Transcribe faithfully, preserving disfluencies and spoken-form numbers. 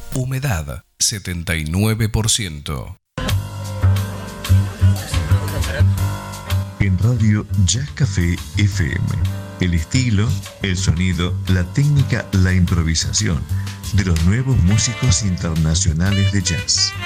Humedad setenta y nueve por ciento. En Radio Jazz Café F M. El estilo, el sonido, la técnica, la improvisación de los nuevos músicos internacionales de jazz.